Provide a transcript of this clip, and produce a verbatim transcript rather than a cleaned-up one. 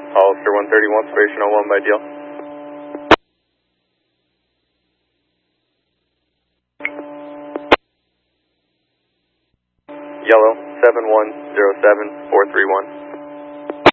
Hollister one thirty-one, station oh one by deal. Yellow, seven one zero seven four three one.